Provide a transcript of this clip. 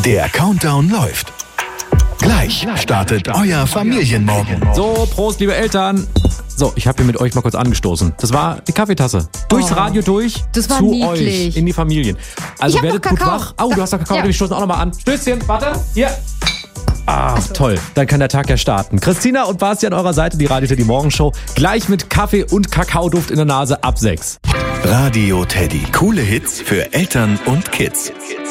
Der Countdown läuft. Gleich startet euer Familienmorgen. So, Prost, liebe Eltern. So, ich habe hier mit euch mal kurz angestoßen. Das war die Kaffeetasse. Durchs Radio durch, das war zu niedlich. euch, in die Familien. Also Ich hab werdet noch gut Kakao. wach. Oh, du hast noch Kakao, Ja. wir stoßen auch noch mal an. Stößchen, warte, hier. Toll, dann kann der Tag ja starten. Christina und Basti an eurer Seite, die Radio Teddy Morgenshow. Gleich mit Kaffee und Kakaoduft in der Nase ab 6. Radio Teddy. Coole Hits für Eltern und Kids.